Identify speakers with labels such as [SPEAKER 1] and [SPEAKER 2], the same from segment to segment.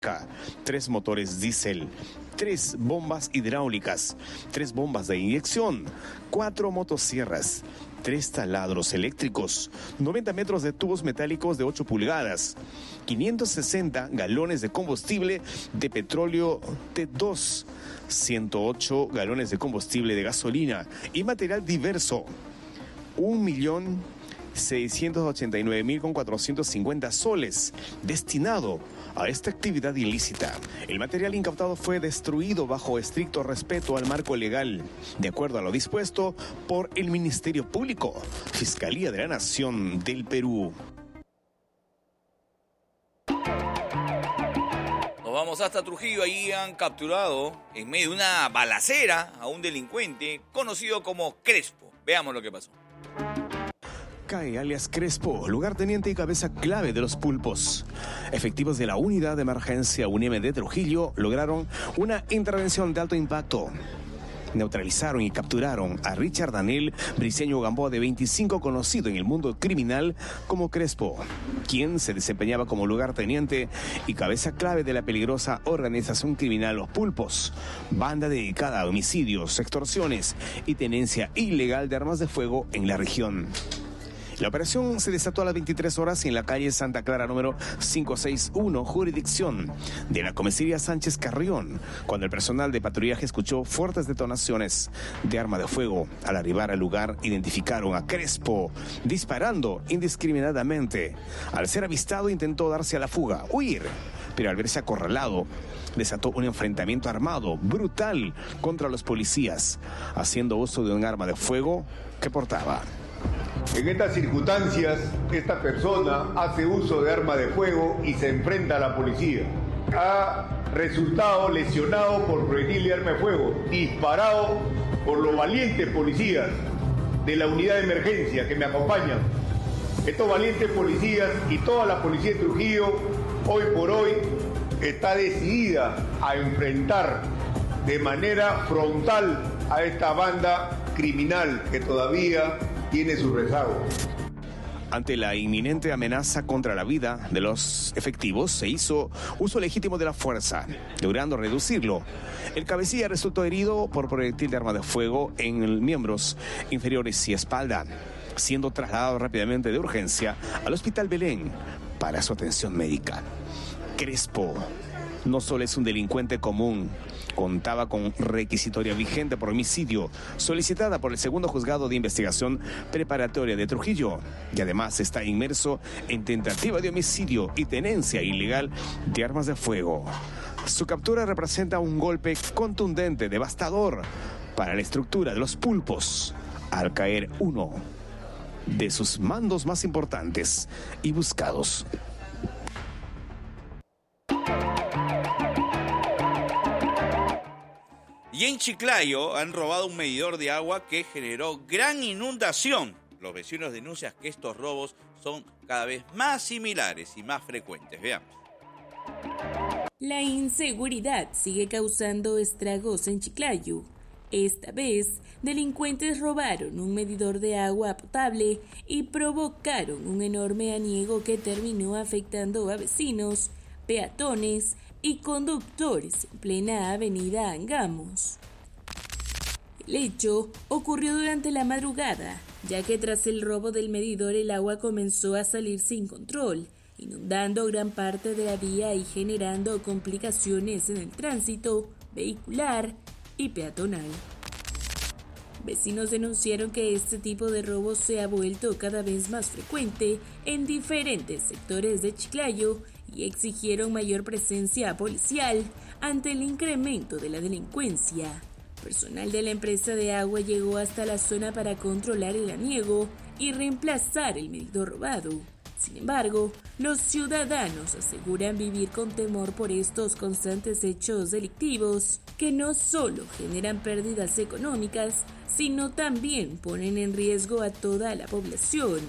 [SPEAKER 1] 3 motores diésel, 3 bombas hidráulicas, 3 bombas de inyección, 4 motosierras, 3 taladros eléctricos, 90 metros de tubos metálicos de 8 pulgadas, 560 galones de combustible de petróleo T2, 108 galones de combustible de gasolina y material diverso. 1.689.450 soles destinado a esta actividad ilícita. El material incautado fue destruido bajo estricto respeto al marco legal, de acuerdo a lo dispuesto por el Ministerio Público, Fiscalía de la Nación del Perú.
[SPEAKER 2] Nos vamos hasta Trujillo. Allí han capturado en medio de una balacera a un delincuente conocido como Crespo. Veamos lo que pasó.
[SPEAKER 1] Cae alias Crespo, lugarteniente y cabeza clave de los pulpos. Efectivos de la Unidad de Emergencia UNEM de Trujillo lograron una intervención de alto impacto. Neutralizaron y capturaron a Richard Daniel Briceño Gamboa, de 25, conocido en el mundo criminal como Crespo, quien se desempeñaba como lugarteniente y cabeza clave de la peligrosa organización criminal Los Pulpos, banda dedicada a homicidios, extorsiones y tenencia ilegal de armas de fuego en la región. La operación se desató a las 23 horas en la calle Santa Clara número 561, jurisdicción de la comisaría Sánchez Carrión, cuando el personal de patrullaje escuchó fuertes detonaciones de arma de fuego. Al arribar al lugar, identificaron a Crespo disparando indiscriminadamente. Al ser avistado, intentó darse a la fuga, huir, pero al verse acorralado, desató un enfrentamiento armado brutal contra los policías, haciendo uso de un arma de fuego que portaba.
[SPEAKER 3] En estas circunstancias, esta persona hace uso de arma de fuego y se enfrenta a la policía. Ha resultado lesionado por proyectil de arma de fuego, disparado por los valientes policías de la unidad de emergencia que me acompañan. Estos valientes policías y toda la policía de Trujillo, hoy por hoy, está decidida a enfrentar de manera frontal a esta banda criminal que todavía tiene su rezago.
[SPEAKER 1] Ante la inminente amenaza contra la vida de los efectivos, se hizo uso legítimo de la fuerza, logrando reducirlo. El cabecilla resultó herido por proyectil de arma de fuego en los miembros inferiores y espalda, siendo trasladado rápidamente de urgencia al Hospital Belén para su atención médica. Crespo no solo es un delincuente común, contaba con requisitoria vigente por homicidio, solicitada por el segundo juzgado de investigación preparatoria de Trujillo, y además está inmerso en tentativa de homicidio y tenencia ilegal de armas de fuego. Su captura representa un golpe contundente, devastador para la estructura de los pulpos, al caer uno de sus mandos más importantes y buscados.
[SPEAKER 2] Y en Chiclayo han robado un medidor de agua que generó gran inundación. Los vecinos denuncian que estos robos son cada vez más similares y más frecuentes. Veamos.
[SPEAKER 4] La inseguridad sigue causando estragos en Chiclayo. Esta vez, delincuentes robaron un medidor de agua potable y provocaron un enorme aniego que terminó afectando a vecinos, peatones y conductores en plena avenida Angamos. El hecho ocurrió durante la madrugada, ya que tras el robo del medidor el agua comenzó a salir sin control, inundando gran parte de la vía y generando complicaciones en el tránsito vehicular y peatonal. Vecinos denunciaron que este tipo de robo se ha vuelto cada vez más frecuente en diferentes sectores de Chiclayo y exigieron mayor presencia policial ante el incremento de la delincuencia. Personal de la empresa de agua llegó hasta la zona para controlar el aniego y reemplazar el medidor robado. Sin embargo, los ciudadanos aseguran vivir con temor por estos constantes hechos delictivos que no solo generan pérdidas económicas, sino también ponen en riesgo a toda la población.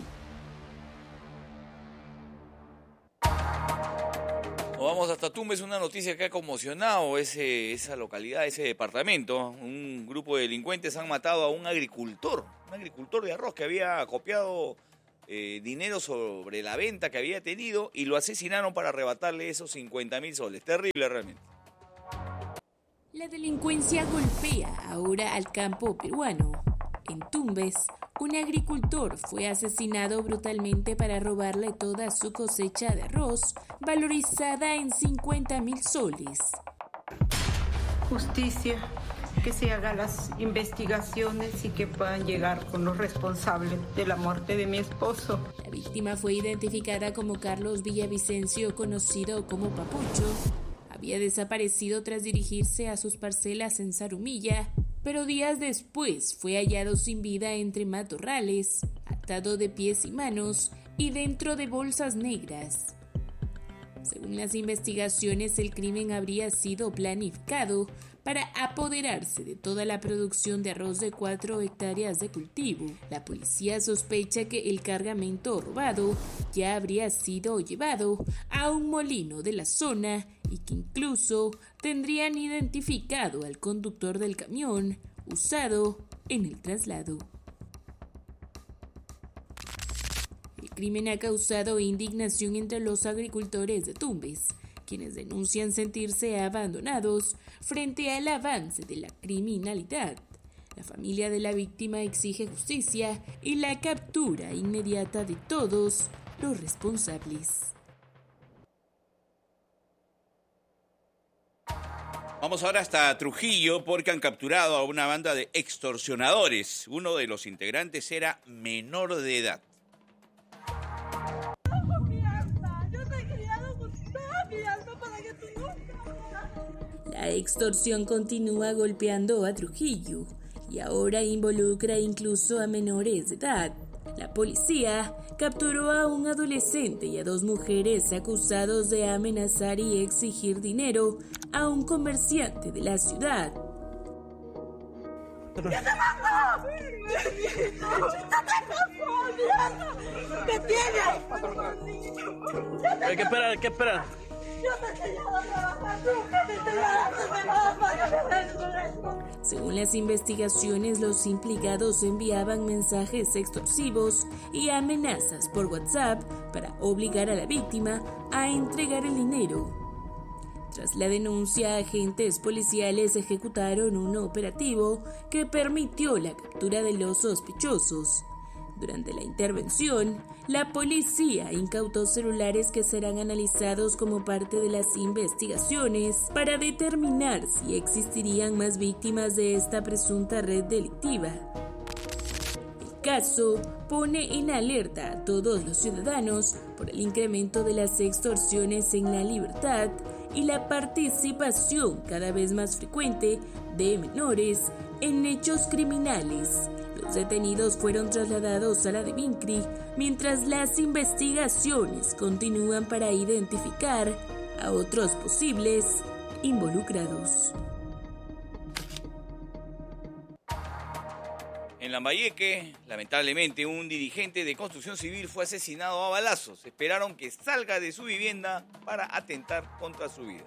[SPEAKER 2] Vamos hasta Tumbes, una noticia que ha conmocionado esa localidad, ese departamento. Un grupo de delincuentes han matado a un agricultor de arroz que había copiado dinero sobre la venta que había tenido y lo asesinaron para arrebatarle esos 50.000 soles. Terrible realmente.
[SPEAKER 4] La delincuencia golpea ahora al campo peruano. En Tumbes, un agricultor fue asesinado brutalmente para robarle toda su cosecha de arroz, valorizada en 50.000 soles.
[SPEAKER 5] Justicia, que se hagan las investigaciones y que puedan llegar con los responsables de la muerte de mi esposo.
[SPEAKER 4] La víctima fue identificada como Carlos Villavicencio, conocido como Papucho. Había desaparecido tras dirigirse a sus parcelas en Zarumilla, pero días después fue hallado sin vida entre matorrales, atado de pies y manos y dentro de bolsas negras. Según las investigaciones, el crimen habría sido planificado para apoderarse de toda la producción de arroz de 4 hectáreas de cultivo. La policía sospecha que el cargamento robado ya habría sido llevado a un molino de la zona y que incluso tendrían identificado al conductor del camión usado en el traslado. El crimen ha causado indignación entre los agricultores de Tumbes, quienes denuncian sentirse abandonados frente al avance de la criminalidad. La familia de la víctima exige justicia y la captura inmediata de todos los responsables.
[SPEAKER 2] Vamos ahora hasta Trujillo porque han capturado a una banda de extorsionadores. Uno de los integrantes era menor de edad.
[SPEAKER 4] La extorsión continúa golpeando a Trujillo y ahora involucra incluso a menores de edad. La policía capturó a un adolescente y a 2 mujeres acusados de amenazar y exigir dinero a un comerciante de la ciudad.
[SPEAKER 6] ¿Qué te pasó? ¿Qué tienes? ¿Qué esperas?
[SPEAKER 4] Según las investigaciones, los implicados enviaban mensajes extorsivos y amenazas por WhatsApp para obligar a la víctima a entregar el dinero. Tras la denuncia, agentes policiales ejecutaron un operativo que permitió la captura de los sospechosos. Durante la intervención, la policía incautó celulares que serán analizados como parte de las investigaciones para determinar si existirían más víctimas de esta presunta red delictiva. El caso pone en alerta a todos los ciudadanos por el incremento de las extorsiones en la libertad y la participación cada vez más frecuente de menores en hechos criminales. Los detenidos fueron trasladados a la de Vincri, mientras las investigaciones continúan para identificar a otros posibles involucrados.
[SPEAKER 2] En Lambayeque, lamentablemente, un dirigente de construcción civil fue asesinado a balazos. Esperaron que salga de su vivienda para atentar contra su vida.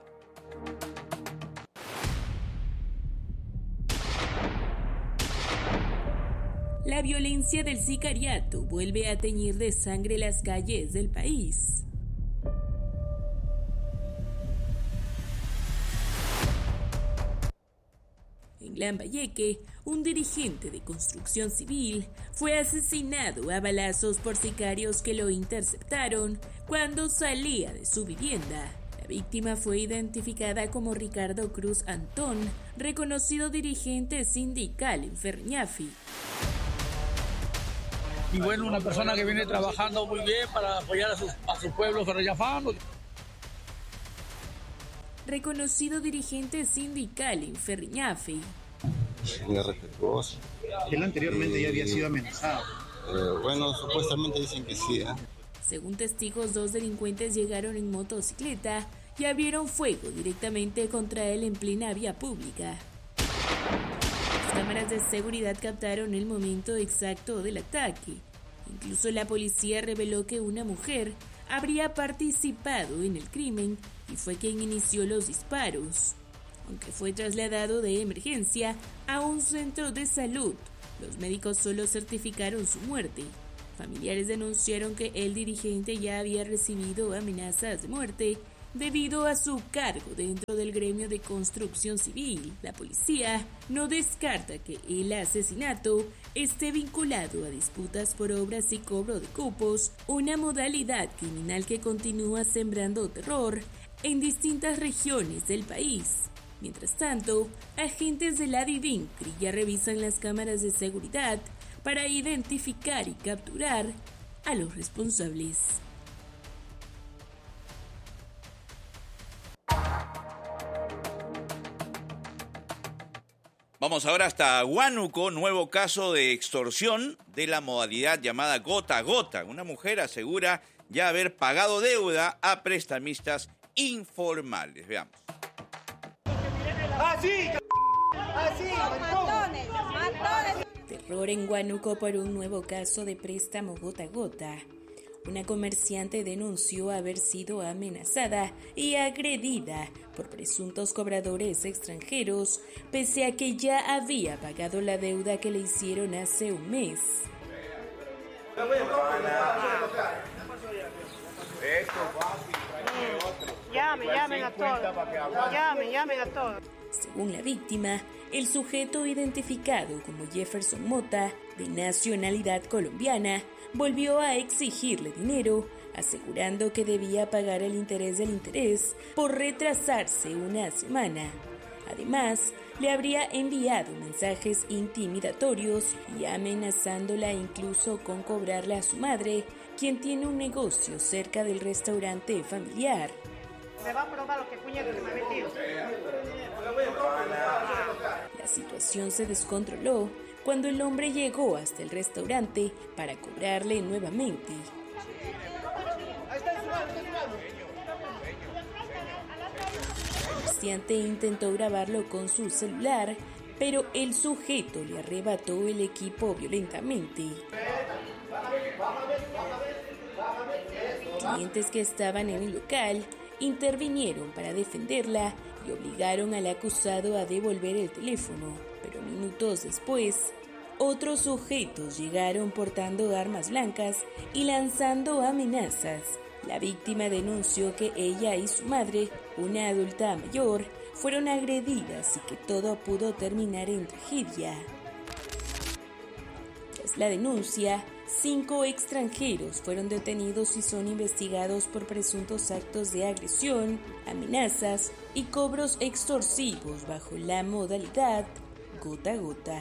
[SPEAKER 4] La violencia del sicariato vuelve a teñir de sangre las calles del país. En Lambayeque, un dirigente de construcción civil fue asesinado a balazos por sicarios que lo interceptaron cuando salía de su vivienda. La víctima fue identificada como Ricardo Cruz Antón, reconocido dirigente sindical en Ferñafi.
[SPEAKER 7] Y bueno, una persona que viene trabajando muy bien para apoyar a su pueblo ferrellafano.
[SPEAKER 4] Reconocido dirigente sindical en Ferriñafe.
[SPEAKER 8] Muy respetuoso.
[SPEAKER 9] Él anteriormente ya había sido amenazado.
[SPEAKER 8] Bueno, supuestamente dicen que sí.
[SPEAKER 4] Según testigos, 2 delincuentes llegaron en motocicleta y abrieron fuego directamente contra él en plena vía pública. Las cámaras de seguridad captaron el momento exacto del ataque. Incluso la policía reveló que una mujer habría participado en el crimen y fue quien inició los disparos. Aunque fue trasladado de emergencia a un centro de salud, los médicos solo certificaron su muerte. Familiares denunciaron que el dirigente ya había recibido amenazas de muerte debido a su cargo dentro del gremio de construcción civil. La policía no descarta que el asesinato esté vinculado a disputas por obras y cobro de cupos, una modalidad criminal que continúa sembrando terror en distintas regiones del país. Mientras tanto, agentes de la DIVINCRI ya revisan las cámaras de seguridad para identificar y capturar a los responsables.
[SPEAKER 2] Vamos ahora hasta Huánuco, nuevo caso de extorsión de la modalidad llamada gota a gota. Una mujer asegura ya haber pagado deuda a prestamistas informales. Veamos.
[SPEAKER 4] Terror en Huánuco por un nuevo caso de préstamo gota a gota. Una comerciante denunció haber sido amenazada y agredida por presuntos cobradores extranjeros, pese a que ya había pagado la deuda que le hicieron hace un mes.
[SPEAKER 10] Llamen a todos.
[SPEAKER 4] Según la víctima, el sujeto identificado como Jefferson Mota, de nacionalidad colombiana, volvió a exigirle dinero, asegurando que debía pagar el interés del interés por retrasarse una semana. Además, le habría enviado mensajes intimidatorios y amenazándola incluso con cobrarle a su madre, quien tiene un negocio cerca del restaurante familiar.
[SPEAKER 10] Me va a probar lo que puñado que me ha metido.
[SPEAKER 4] La situación se descontroló cuando el hombre llegó hasta el restaurante para cobrarle nuevamente. El comerciante intentó grabarlo con su celular, pero el sujeto le arrebató el equipo violentamente. Clientes que estaban en el local intervinieron para defenderla y obligaron al acusado a devolver el teléfono, pero minutos después, otros sujetos llegaron portando armas blancas y lanzando amenazas. La víctima denunció que ella y su madre, una adulta mayor, fueron agredidas y que todo pudo terminar en tragedia. Tras la denuncia, 5 extranjeros fueron detenidos y son investigados por presuntos actos de agresión, amenazas y cobros extorsivos bajo la modalidad gota a gota.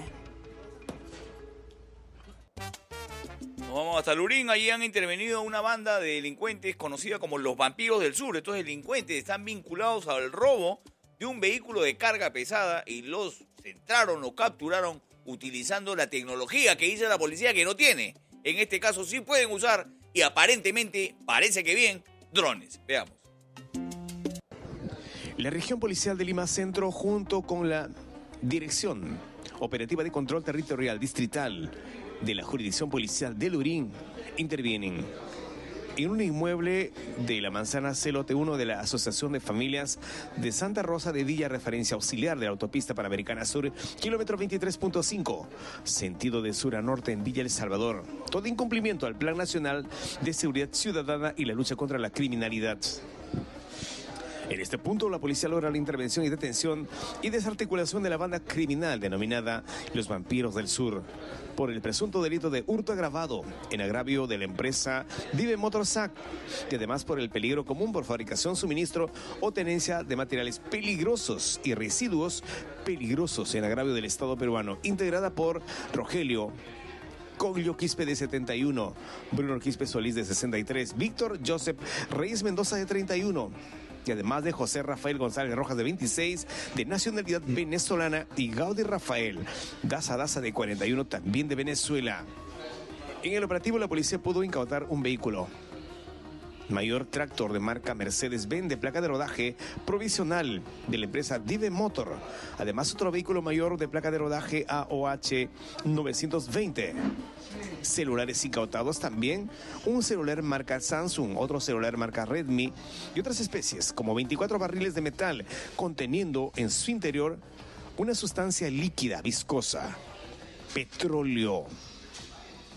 [SPEAKER 2] Nos vamos hasta Lurín. Allí han intervenido una banda de delincuentes conocida como los Vampiros del Sur. Estos delincuentes están vinculados al robo de un vehículo de carga pesada y los centraron o capturaron utilizando la tecnología que dice la policía que no tiene. En este caso sí pueden usar, y aparentemente, parece que bien, drones. Veamos.
[SPEAKER 1] La región policial de Lima Centro, junto con la Dirección Operativa de Control Territorial Distrital de la Jurisdicción Policial de Lurín, intervienen en un inmueble de la manzana Celote 1 de la Asociación de Familias de Santa Rosa de Villa, referencia auxiliar de la autopista Panamericana Sur, kilómetro 23.5, sentido de sur a norte en Villa El Salvador. Todo incumplimiento al Plan Nacional de Seguridad Ciudadana y la lucha contra la criminalidad. En este punto, la policía logra la intervención y detención y desarticulación de la banda criminal denominada Los Vampiros del Sur por el presunto delito de hurto agravado en agravio de la empresa Dive Motorsac, y además por el peligro común por fabricación, suministro o tenencia de materiales peligrosos y residuos peligrosos en agravio del Estado peruano, integrada por Rogelio Coglio Quispe de 71, Bruno Quispe Solís de 63, Víctor Joseph Reyes Mendoza de 31, y además de José Rafael González Rojas de 26, de nacionalidad venezolana, y Gaudí Rafael Daza de 41, también de Venezuela. En el operativo, la policía pudo incautar un vehículo mayor tractor de marca Mercedes-Benz de placa de rodaje provisional de la empresa Dive Motor. Además, otro vehículo mayor de placa de rodaje AOH 920. Celulares incautados también, un celular marca Samsung, otro celular marca Redmi y otras especies, como 24 barriles de metal conteniendo en su interior una sustancia líquida viscosa, petróleo.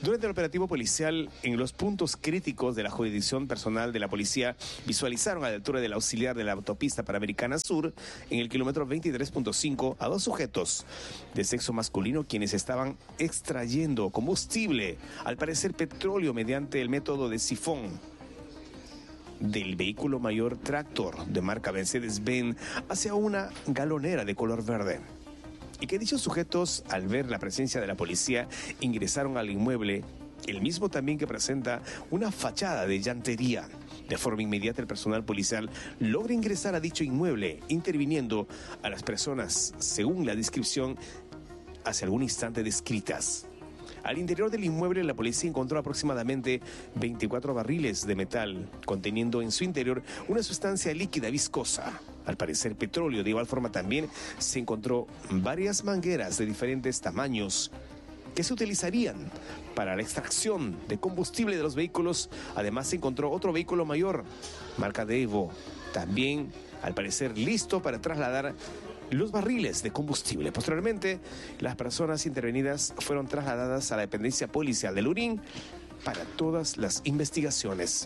[SPEAKER 1] Durante el operativo policial, en los puntos críticos de la jurisdicción, personal de la policía visualizaron a la altura del auxiliar de la autopista Panamericana Sur, en el kilómetro 23.5, a 2 sujetos de sexo masculino quienes estaban extrayendo combustible, al parecer petróleo, mediante el método de sifón del vehículo mayor Tractor de marca Mercedes-Benz hacia una galonera de color verde. Y que dichos sujetos, al ver la presencia de la policía, ingresaron al inmueble, el mismo también que presenta una fachada de llantería. De forma inmediata, el personal policial logra ingresar a dicho inmueble, interviniendo a las personas, según la descripción, hace algún instante descritas. Al interior del inmueble, la policía encontró aproximadamente 24 barriles de metal, conteniendo en su interior una sustancia líquida viscosa, al parecer petróleo. De igual forma también se encontró varias mangueras de diferentes tamaños que se utilizarían para la extracción de combustible de los vehículos. Además se encontró otro vehículo mayor, marca de Evo, también al parecer listo para trasladar los barriles de combustible. Posteriormente, las personas intervenidas fueron trasladadas a la dependencia policial de Lurín para todas las investigaciones.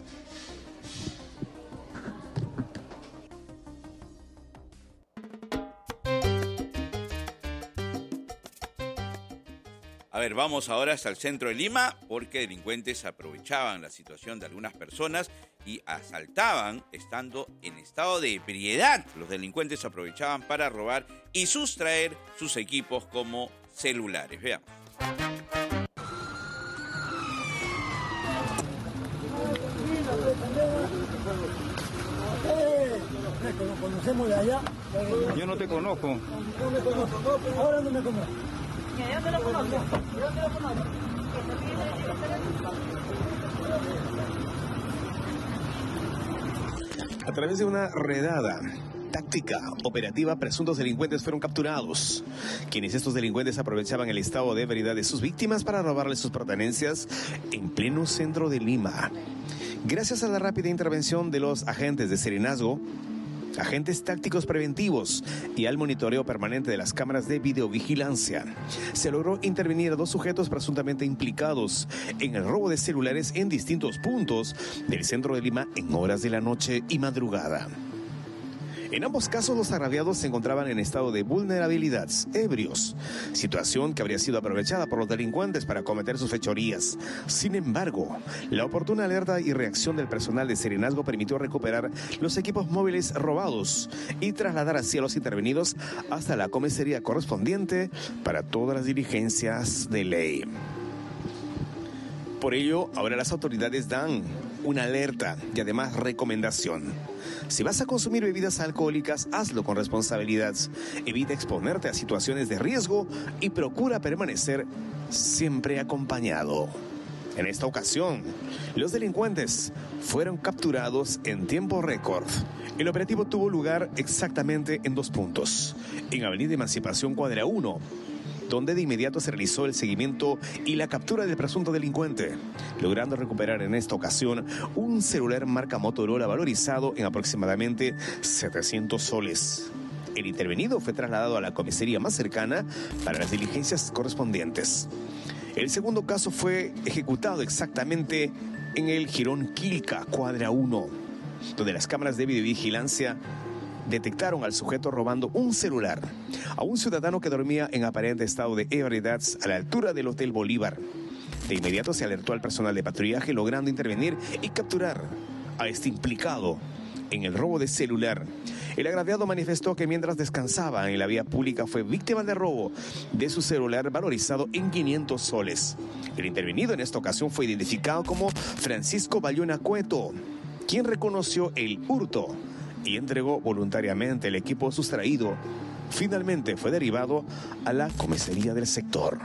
[SPEAKER 2] A ver, vamos ahora hasta el centro de Lima, porque delincuentes aprovechaban la situación de algunas personas y asaltaban estando en estado de ebriedad. Los delincuentes aprovechaban para robar y sustraer sus equipos como celulares. Veamos.
[SPEAKER 11] Nos conocemos de allá.
[SPEAKER 12] Yo no te conozco.
[SPEAKER 11] No me conozco. Ahora no me conozco.
[SPEAKER 10] Yo te lo conozco. Yo te lo conozco.
[SPEAKER 1] A través de una redada táctica operativa, presuntos delincuentes fueron capturados. Quienes estos delincuentes aprovechaban el estado de ebriedad de sus víctimas para robarles sus pertenencias en pleno centro de Lima. Gracias a la rápida intervención de los agentes de Serenazgo, agentes tácticos preventivos y al monitoreo permanente de las cámaras de videovigilancia, se logró intervenir a 2 sujetos presuntamente implicados en el robo de celulares en distintos puntos del centro de Lima en horas de la noche y madrugada. En ambos casos, los agraviados se encontraban en estado de vulnerabilidad, ebrios, situación que habría sido aprovechada por los delincuentes para cometer sus fechorías. Sin embargo, la oportuna alerta y reacción del personal de Serenazgo permitió recuperar los equipos móviles robados y trasladar así a los intervenidos hasta la comisaría correspondiente para todas las diligencias de ley. Por ello, ahora las autoridades dan una alerta y además recomendación. Si vas a consumir bebidas alcohólicas, hazlo con responsabilidad. Evita exponerte a situaciones de riesgo y procura permanecer siempre acompañado. En esta ocasión, los delincuentes fueron capturados en tiempo récord. El operativo tuvo lugar exactamente en 2 puntos. En Avenida Emancipación, cuadra 1, donde de inmediato se realizó el seguimiento y la captura del presunto delincuente, logrando recuperar en esta ocasión un celular marca Motorola valorizado en aproximadamente 700 soles. El intervenido fue trasladado a la comisaría más cercana para las diligencias correspondientes. El segundo caso fue ejecutado exactamente en el Jirón Quilca, cuadra 1, donde las cámaras de videovigilancia detectaron al sujeto robando un celular a un ciudadano que dormía en aparente estado de ebriedad a la altura del Hotel Bolívar. De inmediato se alertó al personal de patrullaje, logrando intervenir y capturar a este implicado en el robo de celular. El agraviado manifestó que mientras descansaba en la vía pública fue víctima de robo de su celular valorizado en 500 soles. El intervenido en esta ocasión fue identificado como Francisco Bayona Cueto, quien reconoció el hurto y entregó voluntariamente el equipo sustraído. Finalmente fue derivado a la comisaría del sector.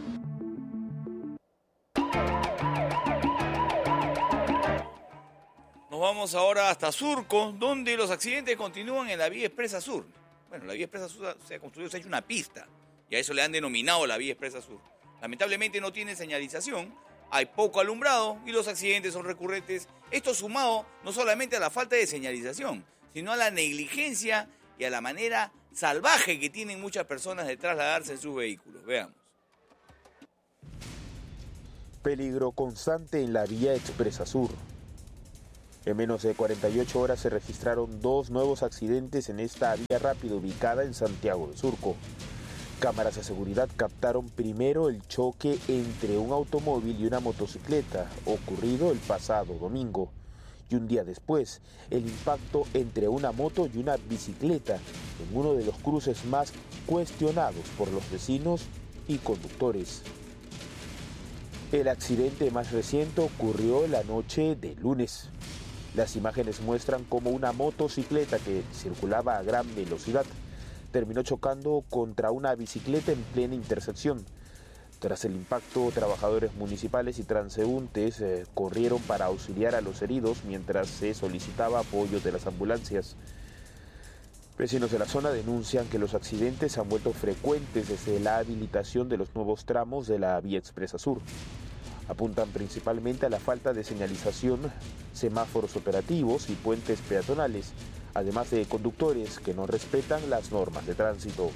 [SPEAKER 2] Nos vamos ahora hasta Surco, donde los accidentes continúan en la vía expresa sur. Bueno, la vía expresa sur se ha construido, se ha hecho una pista, y a eso le han denominado la vía expresa sur. Lamentablemente no tiene señalización, hay poco alumbrado y los accidentes son recurrentes. Esto sumado no solamente a la falta de señalización, sino a la negligencia y a la manera salvaje que tienen muchas personas de trasladarse en sus vehículos. Veamos.
[SPEAKER 13] Peligro constante en la vía Expresa Sur. En menos de 48 horas se registraron 2 nuevos accidentes en esta vía rápida ubicada en Santiago de Surco. Cámaras de seguridad captaron primero el choque entre un automóvil y una motocicleta, ocurrido el pasado domingo. Y un día después, el impacto entre una moto y una bicicleta en uno de los cruces más cuestionados por los vecinos y conductores. El accidente más reciente ocurrió la noche de lunes. Las imágenes muestran cómo una motocicleta que circulaba a gran velocidad terminó chocando contra una bicicleta en plena intersección. Tras el impacto, trabajadores municipales y transeúntes corrieron para auxiliar a los heridos mientras se solicitaba apoyo de las ambulancias. Vecinos de la zona denuncian que los accidentes se han vuelto frecuentes desde la habilitación de los nuevos tramos de la vía Expresa Sur. Apuntan principalmente a la falta de señalización, semáforos operativos y puentes peatonales, además de conductores que no respetan las normas de tránsito.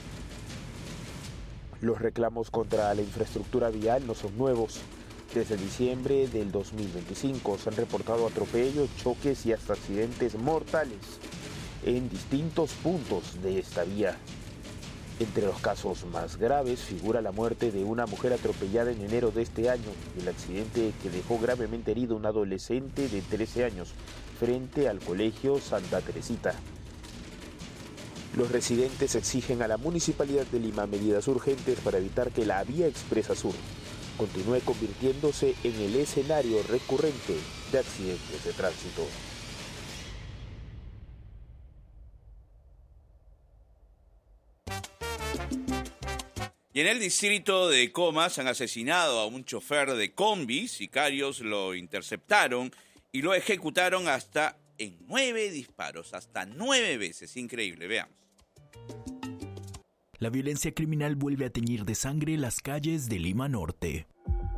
[SPEAKER 13] Los reclamos contra la infraestructura vial no son nuevos. Desde diciembre del 2025 se han reportado atropellos, choques y hasta accidentes mortales en distintos puntos de esta vía. Entre los casos más graves figura la muerte de una mujer atropellada en enero de este año y el accidente que dejó gravemente herido a un adolescente de 13 años frente al colegio Santa Teresita. Los residentes exigen a la Municipalidad de Lima medidas urgentes para evitar que la vía Expresa Sur continúe convirtiéndose en el escenario recurrente de accidentes de tránsito.
[SPEAKER 2] Y en el distrito de Comas han asesinado a un chofer de combi. Sicarios lo interceptaron y lo ejecutaron hasta en 9 disparos, hasta 9 veces. Increíble, veamos.
[SPEAKER 14] La violencia criminal vuelve a teñir de sangre las calles de Lima Norte.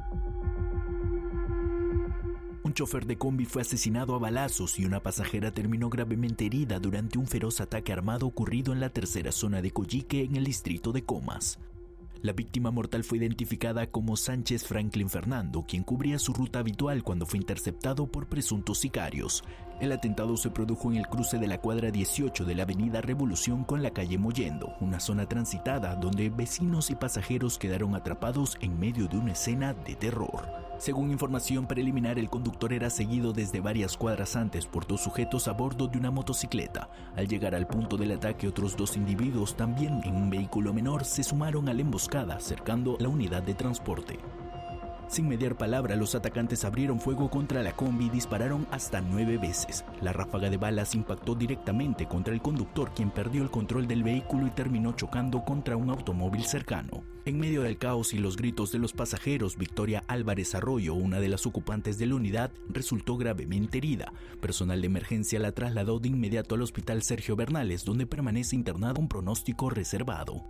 [SPEAKER 14] Un chofer de combi fue asesinado a balazos y una pasajera terminó gravemente herida durante un feroz ataque armado ocurrido en la tercera zona de Coyique, en el distrito de Comas. La víctima mortal fue identificada como Sánchez Franklin Fernando, quien cubría su ruta habitual cuando fue interceptado por presuntos sicarios. El atentado se produjo en el cruce de la cuadra 18 de la avenida Revolución con la calle Mollendo, una zona transitada donde vecinos y pasajeros quedaron atrapados en medio de una escena de terror. Según información preliminar, el conductor era seguido desde varias cuadras antes por 2 sujetos a bordo de una motocicleta. Al llegar al punto del ataque, otros 2 individuos, también en un vehículo menor, se sumaron a la emboscada, cercando la unidad de transporte. Sin mediar palabra, los atacantes abrieron fuego contra la combi y dispararon hasta 9 veces. La ráfaga de balas impactó directamente contra el conductor, quien perdió el control del vehículo y terminó chocando contra un automóvil cercano. En medio del caos y los gritos de los pasajeros, Victoria Álvarez Arroyo, una de las ocupantes de la unidad, resultó gravemente herida. Personal de emergencia la trasladó de inmediato al hospital Sergio Bernales, donde permanece internado con pronóstico reservado.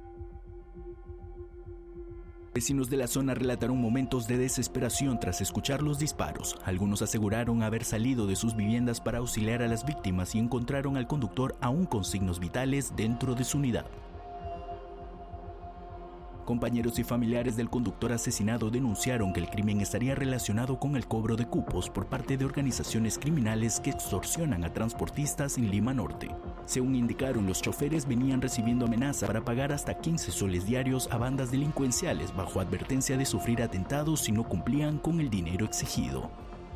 [SPEAKER 14] Vecinos de la zona relataron momentos de desesperación tras escuchar los disparos. Algunos aseguraron haber salido de sus viviendas para auxiliar a las víctimas y encontraron al conductor aún con signos vitales dentro de su unidad. Compañeros y familiares del conductor asesinado denunciaron que el crimen estaría relacionado con el cobro de cupos por parte de organizaciones criminales que extorsionan a transportistas en Lima Norte. Según indicaron, los choferes venían recibiendo amenazas para pagar hasta 15 soles diarios a bandas delincuenciales bajo advertencia de sufrir atentados si no cumplían con el dinero exigido.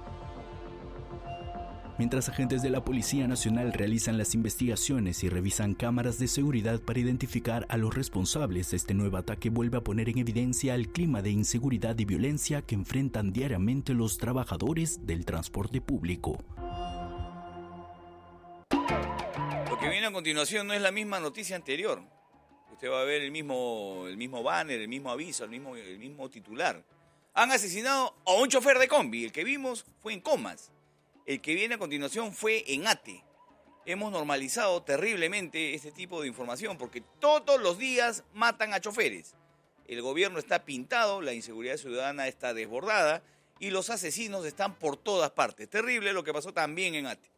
[SPEAKER 14] Mientras agentes de la Policía Nacional realizan las investigaciones y revisan cámaras de seguridad para identificar a los responsables, este nuevo ataque vuelve a poner en evidencia el clima de inseguridad y violencia que enfrentan diariamente los trabajadores del transporte público.
[SPEAKER 2] Lo que viene a continuación no es la misma noticia anterior. Usted va a ver el mismo banner, el mismo aviso, el mismo titular. Han asesinado a un chofer de combi. El que vimos fue en Comas. El que viene a continuación fue en Ate. Hemos normalizado terriblemente este tipo de información porque todos los días matan a choferes. El gobierno está pintado, la inseguridad ciudadana está desbordada y los asesinos están por todas partes. Terrible lo que pasó también en Ate.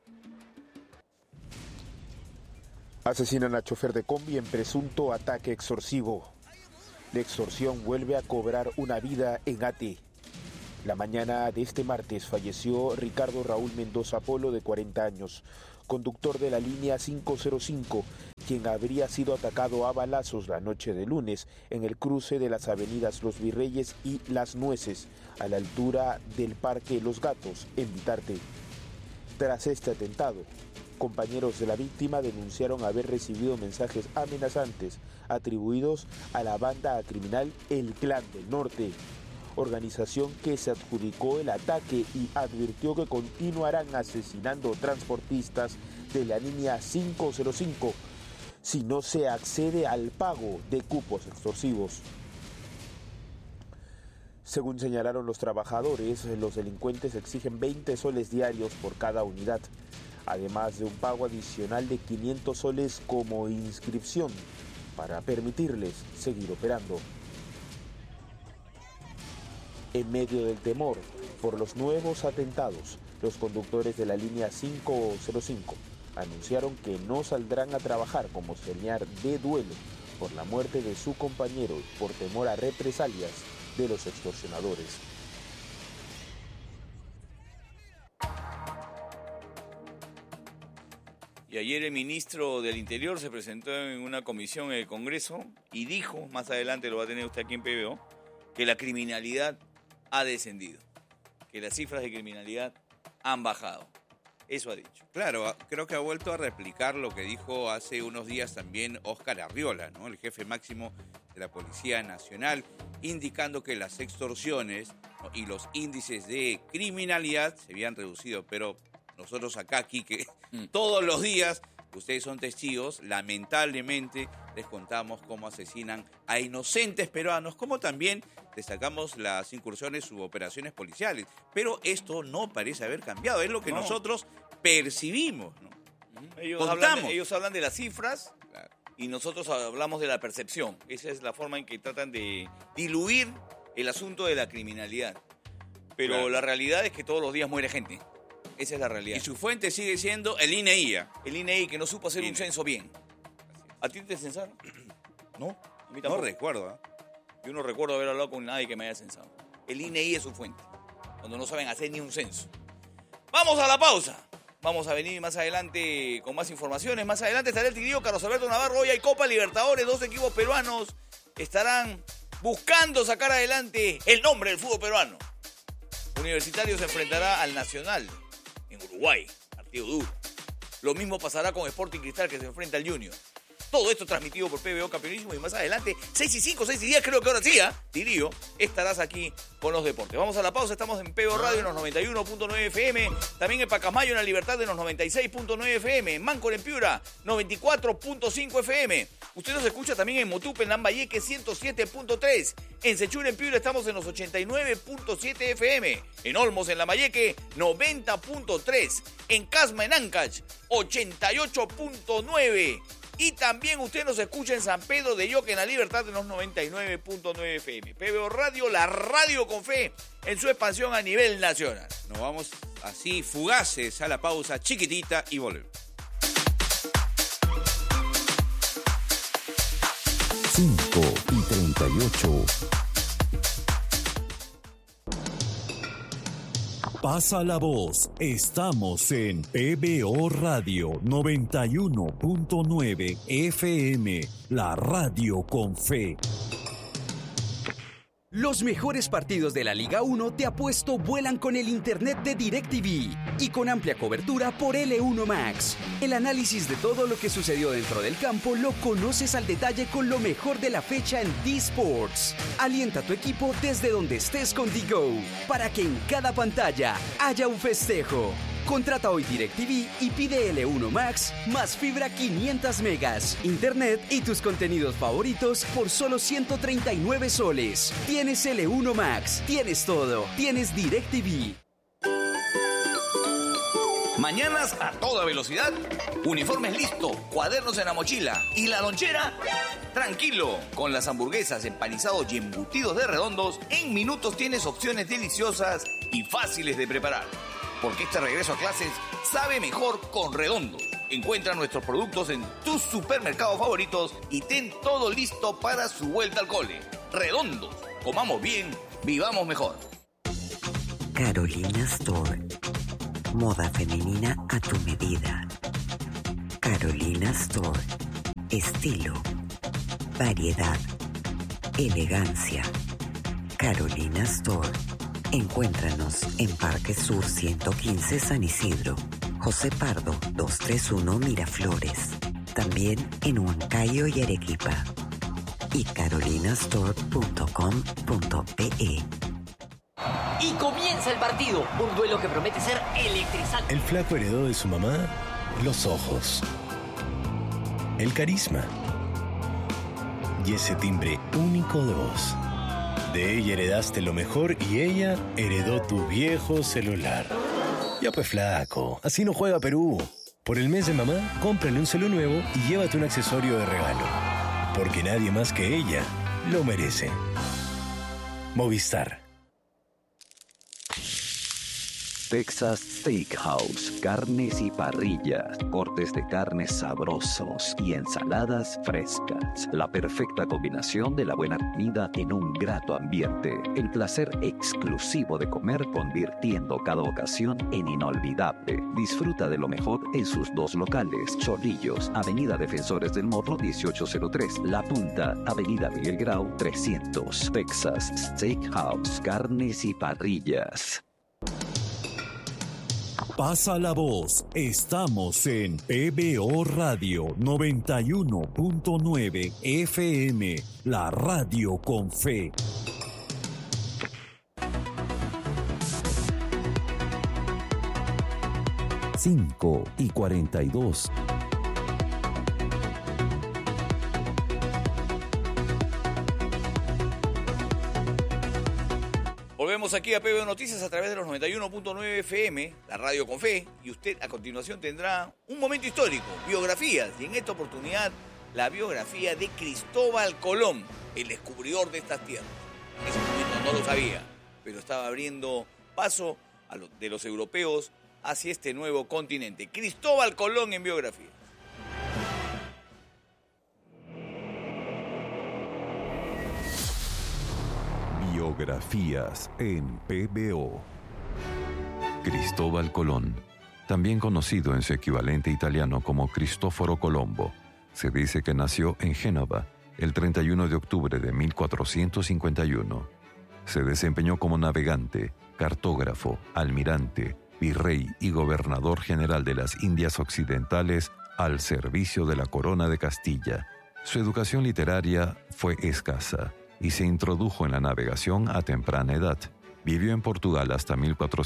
[SPEAKER 13] Asesinan a chofer de combi en presunto ataque extorsivo. La extorsión vuelve a cobrar una vida en Ate. La mañana de este martes falleció Ricardo Raúl Mendoza Polo, de 40 años, conductor de la línea 505, quien habría sido atacado a balazos la noche de lunes en el cruce de las avenidas Los Virreyes y Las Nueces, a la altura del Parque Los Gatos, en Vitarte. Tras este atentado, compañeros de la víctima denunciaron haber recibido mensajes amenazantes atribuidos a la banda criminal El Clan del Norte, organización que se adjudicó el ataque y advirtió que continuarán asesinando transportistas de la línea 505 si no se accede al pago de cupos extorsivos. Según señalaron los trabajadores, los delincuentes exigen 20 soles diarios por cada unidad, además de un pago adicional de 500 soles como inscripción para permitirles seguir operando. En medio del temor por los nuevos atentados, los conductores de la línea 505 anunciaron que no saldrán a trabajar como señal de duelo por la muerte de su compañero y por temor a represalias de los extorsionadores.
[SPEAKER 2] Y ayer el ministro del Interior se presentó en una comisión en el Congreso y dijo, más adelante lo va a tener usted aquí en PBO, que la criminalidad ha descendido, que las cifras de criminalidad han bajado. Eso ha dicho.
[SPEAKER 15] Claro, creo que ha vuelto a replicar lo que dijo hace unos días también Óscar Arriola, ¿no?, el jefe máximo de la Policía Nacional, indicando que las extorsiones, ¿no?, y los índices de criminalidad se habían reducido. Pero nosotros acá, Quique, todos los días, ustedes son testigos, lamentablemente les contamos cómo asesinan a inocentes peruanos, como también destacamos las incursiones u operaciones policiales. Pero esto no parece haber cambiado, es lo que nosotros percibimos, ¿no?
[SPEAKER 2] Ellos hablan de las cifras, claro, y nosotros hablamos de la percepción. Esa es la forma en que tratan de diluir el asunto de la criminalidad. Pero claro, la realidad es que todos los días muere gente. Esa es la realidad.
[SPEAKER 15] Y su fuente sigue siendo el INEI.
[SPEAKER 2] El INEI, que no supo hacer un censo bien. ¿A ti te censaron? No, a mí tampoco.
[SPEAKER 15] No recuerdo, ¿eh?
[SPEAKER 2] Yo no recuerdo haber hablado con nadie que me haya censado. El INEI es su fuente, cuando no saben hacer ni un censo. Vamos a la pausa. Vamos a venir más adelante con más informaciones. Más adelante estará el Tidío, Carlos Alberto Navarro. Hoy hay Copa Libertadores. 2 equipos peruanos estarán buscando sacar adelante el nombre del fútbol peruano. Universitario se enfrentará al Nacional en Uruguay. Partido duro. Lo mismo pasará con Sporting Cristal, que se enfrenta al Junior. Todo esto transmitido por PBO Campeonismo, y más adelante, 6:05, 6:10, creo que ahora sí, Tirío, estarás aquí con los deportes. Vamos a la pausa, estamos en PBO Radio en los 91.9 FM, también en Pacasmayo, en La Libertad, en los 96.9 FM, en Máncora, en Piura, 94.5 FM. Usted nos escucha también en Motupe, en Lambayeque, 107.3. En Sechura, en Piura, estamos en los 89.7 FM. En Olmos, en Lambayeque, 90.3. En Casma, en Ancash, 88.9. Y también usted nos escucha en San Pedro de Yoque, en La Libertad, en los 99.9 FM. PBO Radio, la radio con fe en su expansión a nivel nacional.
[SPEAKER 15] Nos vamos así fugaces a la pausa chiquitita y volvemos.
[SPEAKER 14] 5:38. Pasa la voz, estamos en PBO Radio 91.9 FM, la radio con fe.
[SPEAKER 16] Los mejores partidos de la Liga 1 Te Apuesto vuelan con el internet de DirecTV y con amplia cobertura por L1 Max. El análisis de todo lo que sucedió dentro del campo lo conoces al detalle con lo mejor de la fecha en D-Sports. Alienta a tu equipo desde donde estés con DGO, para que en cada pantalla haya un festejo. Contrata hoy DirecTV y pide L1 Max más fibra 500 megas, internet y tus contenidos favoritos por solo 139 soles. Tienes L1 Max, tienes todo, tienes DirecTV.
[SPEAKER 2] Mañanas a toda velocidad, uniformes listo, cuadernos en la mochila y la lonchera, tranquilo. Con las hamburguesas, empanizados y embutidos de Redondos, en minutos tienes opciones deliciosas y fáciles de preparar. Porque este regreso a clases sabe mejor con Redondos. Encuentra nuestros productos en tus supermercados favoritos y ten todo listo para su vuelta al cole. Redondos, comamos bien, vivamos mejor.
[SPEAKER 17] Carolina Store. Moda femenina a tu medida. Carolina Store. Estilo, variedad, elegancia. Carolina Store. Encuéntranos en Parque Sur 115 San Isidro, José Pardo 231 Miraflores. También en Huancayo y Arequipa. Y carolinastore.com.pe.
[SPEAKER 18] Y comienza el partido, un duelo que promete ser electrizante.
[SPEAKER 19] El flaco heredó de su mamá los ojos, el carisma y ese timbre único de voz. De ella heredaste lo mejor y ella heredó tu viejo celular. Ya pues flaco, así no juega Perú. Por el mes de mamá, cómprale un celu nuevo y llévate un accesorio de regalo. Porque nadie más que ella lo merece. Movistar.
[SPEAKER 20] Texas Steakhouse, carnes y parrillas, cortes de carnes sabrosos y ensaladas frescas. La perfecta combinación de la buena comida en un grato ambiente. El placer exclusivo de comer convirtiendo cada ocasión en inolvidable. Disfruta de lo mejor en sus dos locales. Chorrillos, Avenida Defensores del Morro 1803. La Punta, Avenida Miguel Grau 300. Texas Steakhouse, carnes y parrillas.
[SPEAKER 14] Pasa la voz, estamos en PBO Radio 91.9 FM, la radio con fe. Cinco y 42.
[SPEAKER 2] Volvemos aquí a PBO Noticias a través de los 91.9 FM, la radio con fe, y usted a continuación tendrá un momento histórico, biografías, y en esta oportunidad la biografía de Cristóbal Colón, el descubridor de estas tierras. En ese momento no lo sabía, pero estaba abriendo paso de los europeos hacia este nuevo continente. Cristóbal Colón en biografía.
[SPEAKER 21] Biografías en PBO. Cristóbal Colón, también conocido en su equivalente italiano como Cristoforo Colombo, se dice que nació en Génova el 31 de octubre de 1451. Se desempeñó como navegante, cartógrafo, almirante, virrey y gobernador general de las Indias Occidentales al servicio de la Corona de Castilla. Su educación literaria fue escasa y se introdujo en la navegación a temprana edad. Vivió en Portugal hasta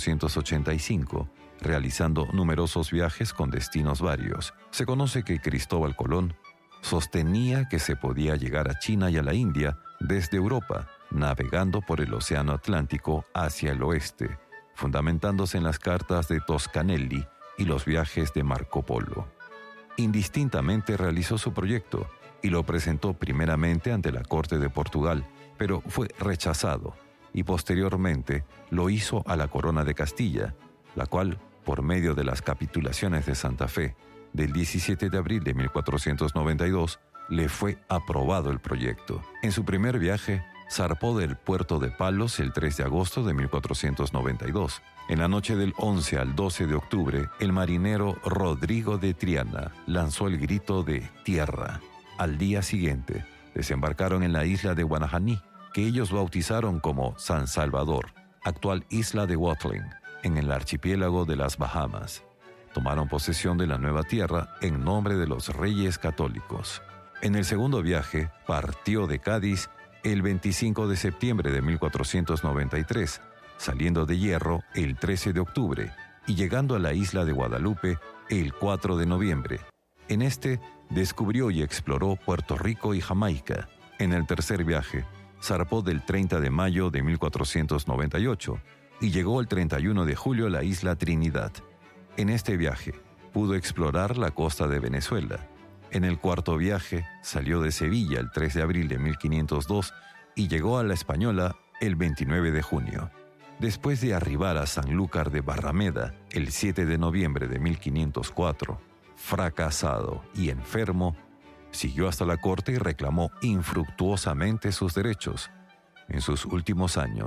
[SPEAKER 21] 1485, realizando numerosos viajes con destinos varios. Se conoce que Cristóbal Colón sostenía que se podía llegar a China y a la India desde Europa, navegando por el Océano Atlántico hacia el oeste, fundamentándose en las cartas de Toscanelli y los viajes de Marco Polo. Indistintamente realizó su proyecto y lo presentó primeramente ante la corte de Portugal, pero fue rechazado, y posteriormente lo hizo a la Corona de Castilla, la cual, por medio de las capitulaciones de Santa Fe del 17 de abril de 1492, le fue aprobado el proyecto. En su primer viaje, zarpó del puerto de Palos el 3 de agosto de 1492. En la noche del 11 al 12 de octubre, el marinero Rodrigo de Triana lanzó el grito de tierra. Al día siguiente, desembarcaron en la isla de Guanajaní, que ellos bautizaron como San Salvador, actual isla de Watling, en el archipiélago de las Bahamas. Tomaron posesión de la nueva tierra en nombre de los Reyes Católicos. En el segundo viaje, partió de Cádiz el 25 de septiembre de 1493, saliendo de Hierro el 13 de octubre y llegando a la isla de Guadalupe el 4 de noviembre. En este, descubrió y exploró Puerto Rico y Jamaica. En el tercer viaje, zarpó del 30 de mayo de 1498 y llegó el 31 de julio a la isla Trinidad. En este viaje, pudo explorar la costa de Venezuela. En el cuarto viaje, salió de Sevilla el 3 de abril de 1502 y llegó a La Española el 29 de junio. Después de arribar a Sanlúcar de Barrameda el 7 de noviembre de 1504, fracasado y enfermo, siguió hasta la corte y reclamó infructuosamente sus derechos. En sus últimos años,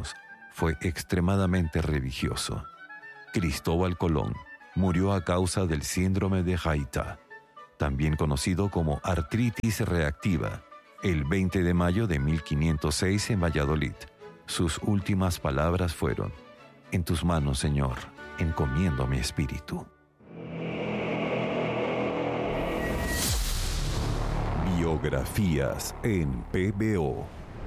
[SPEAKER 21] fue extremadamente religioso. Cristóbal Colón murió a causa del síndrome de Gaita, también conocido como artritis reactiva, el 20 de mayo de 1506 en Valladolid. Sus últimas palabras fueron: «En tus manos, Señor, encomiendo mi espíritu». Biografías en PBO.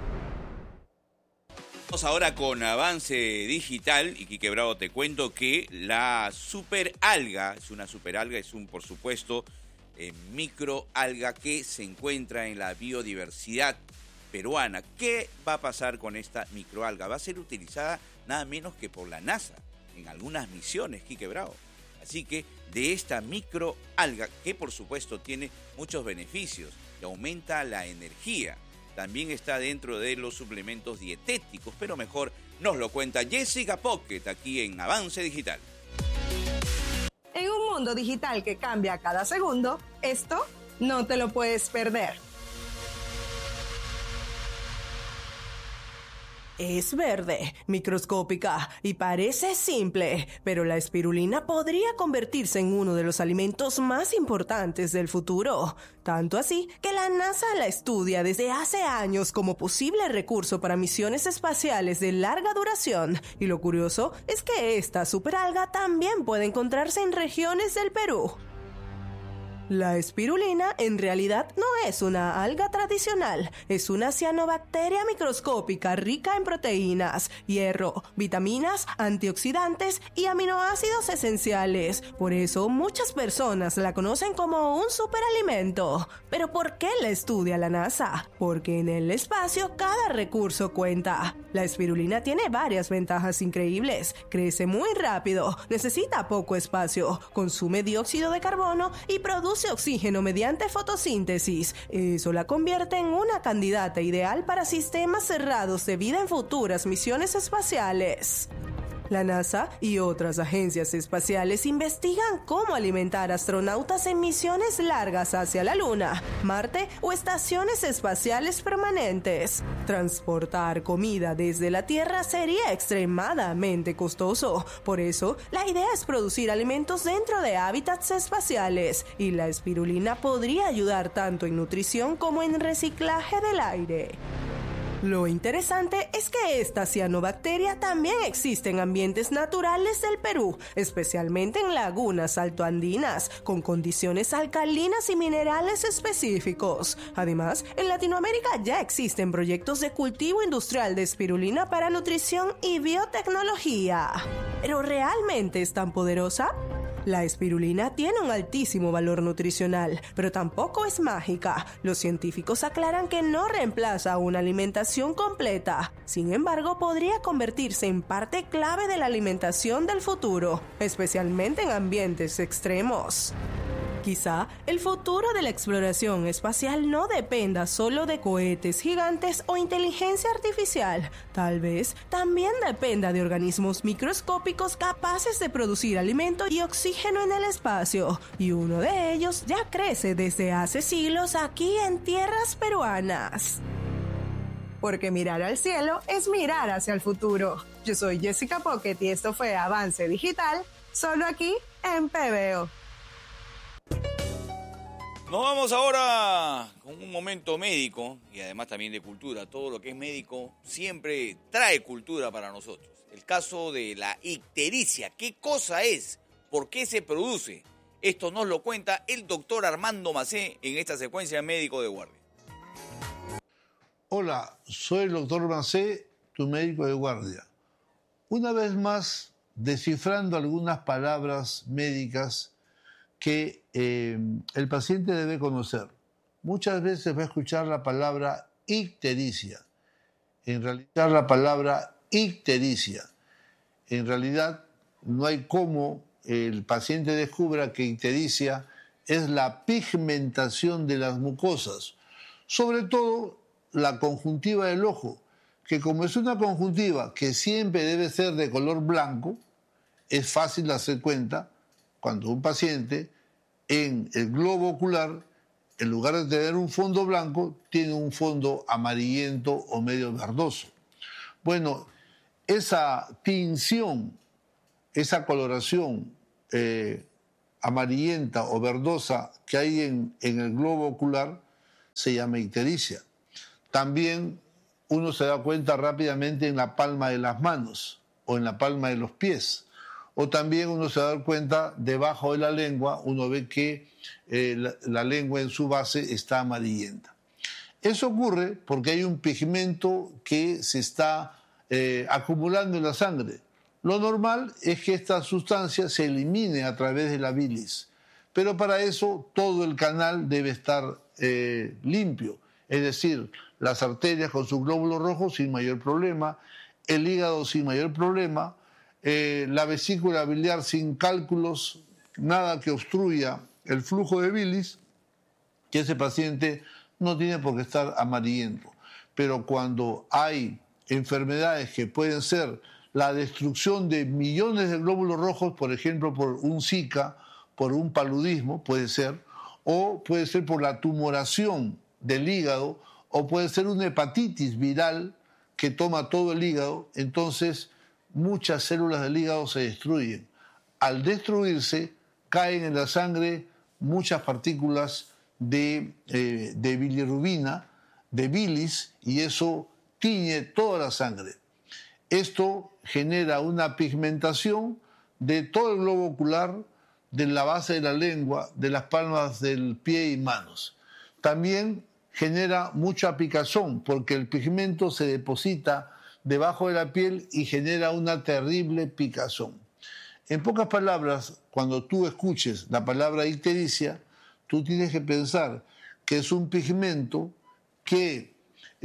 [SPEAKER 15] Vamos ahora con Avance Digital, y Quique Bravo, te cuento que la superalga, por supuesto, microalga que se encuentra en la biodiversidad peruana. ¿Qué va a pasar con esta microalga? Va a ser utilizada nada menos que por la NASA en algunas misiones, Quique Bravo. Así que de esta microalga, que por supuesto tiene muchos beneficios, que aumenta la energía, también está dentro de los suplementos dietéticos, pero mejor nos lo cuenta Jessica Pocket aquí en Avance Digital.
[SPEAKER 3] En un mundo digital que cambia cada segundo, esto no te lo puedes perder. Es verde, microscópica y parece simple, pero la espirulina podría convertirse en uno de los alimentos más importantes del futuro. Tanto así que la NASA la estudia desde hace años como posible recurso para misiones espaciales de larga duración. Y lo curioso es que esta superalga también puede encontrarse en regiones del Perú. La espirulina en realidad no es una alga tradicional, es una cianobacteria microscópica rica en proteínas, hierro, vitaminas, antioxidantes y aminoácidos esenciales. Por eso muchas personas la conocen como un superalimento. ¿Pero por qué la estudia la NASA? Porque en el espacio cada recurso cuenta. La espirulina tiene varias ventajas increíbles. Crece muy rápido, necesita poco espacio, consume dióxido de carbono y produce oxígeno mediante fotosíntesis. Eso la convierte en una candidata ideal para sistemas cerrados de vida en futuras misiones espaciales. La NASA y otras agencias espaciales investigan cómo alimentar astronautas en misiones largas hacia la Luna, Marte o estaciones espaciales permanentes. Transportar comida desde la Tierra sería extremadamente costoso. Por eso, la idea es producir alimentos dentro de hábitats espaciales, y la espirulina podría ayudar tanto en nutrición como en reciclaje del aire. Lo interesante es que esta cianobacteria también existe en ambientes naturales del Perú, especialmente en lagunas altoandinas, con condiciones alcalinas y minerales específicos. Además, en Latinoamérica ya existen proyectos de cultivo industrial de espirulina para nutrición y biotecnología. ¿Pero realmente es tan poderosa? La espirulina tiene un altísimo valor nutricional, pero tampoco es mágica. Los científicos aclaran que no reemplaza una alimentación completa. Sin embargo, podría convertirse en parte clave de la alimentación del futuro, especialmente en ambientes extremos. Quizá el futuro de la exploración espacial no dependa solo de cohetes gigantes o inteligencia artificial. Tal vez también dependa de organismos microscópicos capaces de producir alimento y oxígeno en el espacio. Y uno de ellos ya crece desde hace siglos aquí en tierras peruanas. Porque mirar al cielo es mirar hacia el futuro. Yo soy Jessica Pocket y esto fue Avance Digital, solo aquí en PBO.
[SPEAKER 2] Nos vamos ahora con un momento médico y además también de cultura. Todo lo que es médico siempre trae cultura para nosotros. El caso de la ictericia. ¿Qué cosa es? ¿Por qué se produce? Esto nos lo cuenta el doctor Armando Macé en esta secuencia Médico de Guardia.
[SPEAKER 22] Hola, soy el doctor Macé, tu médico de guardia. Una vez más, descifrando algunas palabras médicas que el paciente debe conocer. Muchas veces va a escuchar la palabra ictericia. En realidad, no hay cómo el paciente descubra que ictericia es la pigmentación de las mucosas, sobre todo la conjuntiva del ojo, que como es una conjuntiva que siempre debe ser de color blanco, es fácil darse cuenta cuando un paciente en el globo ocular, en lugar de tener un fondo blanco, tiene un fondo amarillento o medio verdoso. Bueno, esa tinción, esa coloración amarillenta o verdosa que hay en el globo ocular se llama ictericia. También uno se da cuenta rápidamente en la palma de las manos o en la palma de los pies. O también uno se da cuenta debajo de la lengua, uno ve que la lengua en su base está amarillenta. Eso ocurre porque hay un pigmento que se está acumulando en la sangre. Lo normal es que esta sustancia se elimine a través de la bilis, pero para eso todo el canal debe estar limpio, es decir, las arterias con sus glóbulos rojos sin mayor problema, el hígado sin mayor problema, la vesícula biliar sin cálculos, nada que obstruya el flujo de bilis, que ese paciente no tiene por qué estar amarillento. Pero cuando hay enfermedades que pueden ser la destrucción de millones de glóbulos rojos, por ejemplo, por un Zika, por un paludismo, puede ser, o puede ser por la tumoración del hígado, o puede ser una hepatitis viral que toma todo el hígado, entonces muchas células del hígado se destruyen. Al destruirse, caen en la sangre muchas partículas de bilirrubina, de bilis, y eso tiñe toda la sangre. Esto genera una pigmentación de todo el globo ocular, de la base de la lengua, de las palmas del pie y manos. También genera mucha picazón porque el pigmento se deposita debajo de la piel y genera una terrible picazón. En pocas palabras, cuando tú escuches la palabra ictericia, tú tienes que pensar que es un pigmento que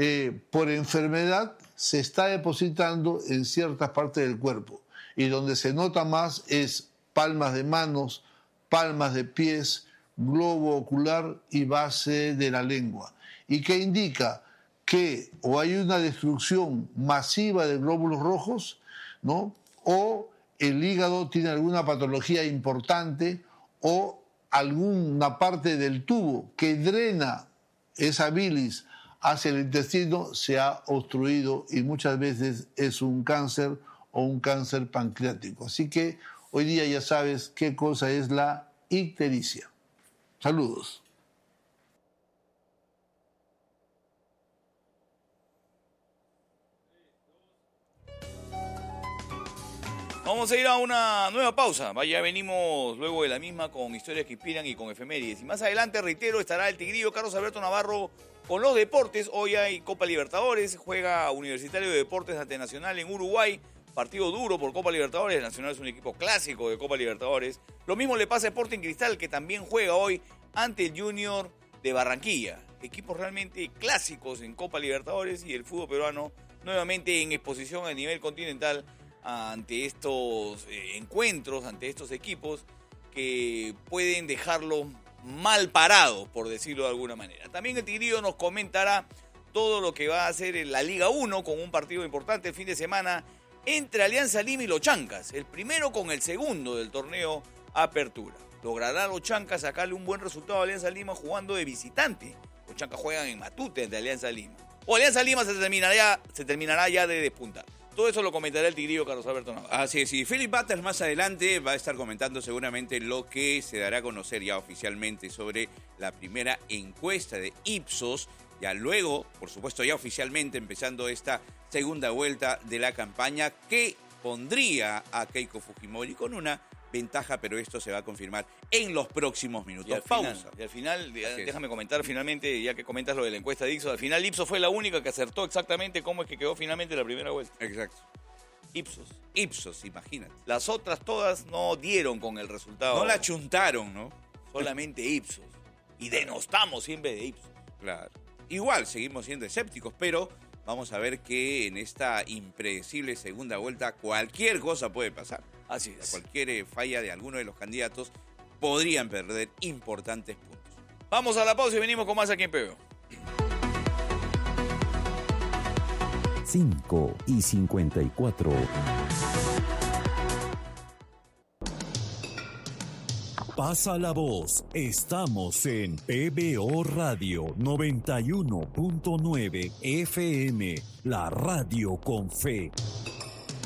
[SPEAKER 22] por enfermedad se está depositando en ciertas partes del cuerpo y donde se nota más es palmas de manos, palmas de pies, globo ocular y base de la lengua. Y que indica que o hay una destrucción masiva de glóbulos rojos, ¿no? O el hígado tiene alguna patología importante o alguna parte del tubo que drena esa bilis hacia el intestino se ha obstruido y muchas veces es un cáncer o un cáncer pancreático. Así que hoy día ya sabes qué cosa es la ictericia. Saludos.
[SPEAKER 2] Vamos a ir a una nueva pausa. Ya venimos luego de la misma con historias que inspiran y con efemérides. Y más adelante, reitero, estará el tigrillo Carlos Alberto Navarro con los deportes. Hoy hay Copa Libertadores, juega Universitario de Deportes ante Nacional en Uruguay. Partido duro por Copa Libertadores. Nacional es un equipo clásico de Copa Libertadores. Lo mismo le pasa a Sporting Cristal, que también juega hoy ante el Junior de Barranquilla. Equipos realmente clásicos en Copa Libertadores y el fútbol peruano nuevamente en exposición a nivel continental ante estos encuentros, ante estos equipos que pueden dejarlo mal parado, por decirlo de alguna manera. También el Tigrillo nos comentará todo lo que va a hacer en la Liga 1 con un partido importante el fin de semana entre Alianza Lima y Los Chancas, el primero con el segundo del torneo Apertura. ¿Logrará Los Chancas sacarle un buen resultado a Alianza Lima jugando de visitante? Los Chancas juegan en Matute de Alianza Lima. O Alianza Lima se terminará ya de despuntar. Todo eso lo comentará el tigrillo Carlos Alberto Navarro.
[SPEAKER 15] Así es, y Philip Butters más adelante va a estar comentando seguramente lo que se dará a conocer ya oficialmente sobre la primera encuesta de Ipsos. Ya luego, por supuesto, ya oficialmente empezando esta segunda vuelta de la campaña que pondría a Keiko Fujimori con una ventaja, pero esto se va a confirmar en los próximos minutos.
[SPEAKER 2] Y al final, déjame comentar finalmente, ya que comentas lo de la encuesta de Ipsos, al final Ipsos fue la única que acertó exactamente cómo es que quedó finalmente la primera vuelta.
[SPEAKER 15] Exacto. Ipsos, imagínate.
[SPEAKER 2] Las otras todas no dieron con el resultado.
[SPEAKER 15] No la chuntaron, ¿no?
[SPEAKER 2] Solamente Ipsos. Y denostamos siempre de Ipsos.
[SPEAKER 15] Claro. Igual, seguimos siendo escépticos, pero vamos a ver que en esta impredecible segunda vuelta cualquier cosa puede pasar.
[SPEAKER 2] Así es.
[SPEAKER 15] Cualquier falla de alguno de los candidatos podrían perder importantes puntos.
[SPEAKER 2] Vamos a la pausa y venimos con más aquí en PBO.
[SPEAKER 14] 5:54. Pasa la voz. Estamos en PBO Radio 91.9 FM, la radio con fe.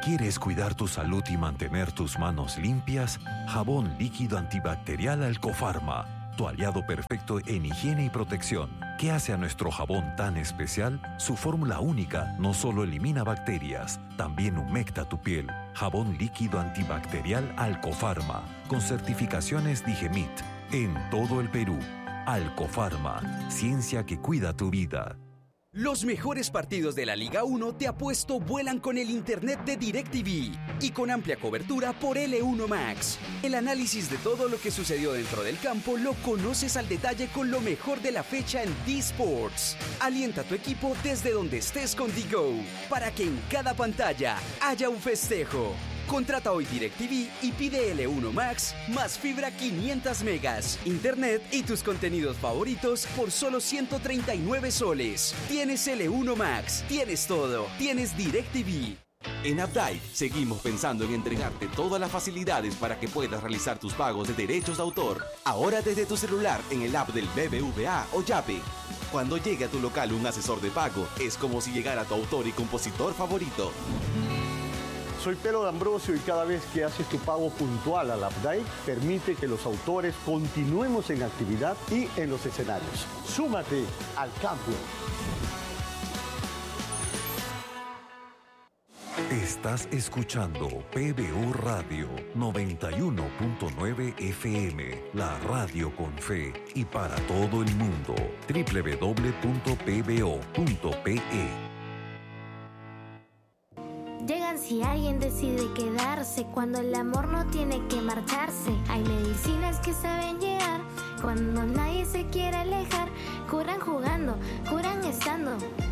[SPEAKER 21] ¿Quieres cuidar tu salud y mantener tus manos limpias? Jabón líquido antibacterial Alcofarma, tu aliado perfecto en higiene y protección. ¿Qué hace a nuestro jabón tan especial? Su fórmula única no solo elimina bacterias, también humecta tu piel. Jabón líquido antibacterial Alcofarma, con certificaciones Digemit, en todo el Perú. Alcofarma, ciencia que cuida tu vida.
[SPEAKER 16] Los mejores partidos de la Liga 1 te apuesto vuelan con el internet de DirecTV y con amplia cobertura por L1 Max. El análisis de todo lo que sucedió dentro del campo lo conoces al detalle con lo mejor de la fecha en D-Sports. Alienta a tu equipo desde donde estés con DGO para que en cada pantalla haya un festejo. Contrata hoy DirecTV y pide L1 Max más fibra 500 megas, internet y tus contenidos favoritos por solo 139 soles. Tienes L1 Max, tienes todo, tienes DirecTV.
[SPEAKER 5] En Updike seguimos pensando en entregarte todas las facilidades para que puedas realizar tus pagos de derechos de autor. Ahora desde tu celular en el app del BBVA o Yape. Cuando llegue a tu local un asesor de pago, es como si llegara tu autor y compositor favorito.
[SPEAKER 6] Soy Pedro D'Ambrosio y cada vez que haces tu pago puntual al Updike, permite que los autores continuemos en actividad y en los escenarios. Súmate al campo.
[SPEAKER 21] Estás escuchando PBU Radio 91.9 FM, la radio con fe y para todo el mundo. www.pbo.pe.
[SPEAKER 23] Llegan si alguien decide quedarse, cuando el amor no tiene que marcharse. Hay medicinas que saben llegar, cuando nadie se quiere alejar. Curan jugando, curan estando.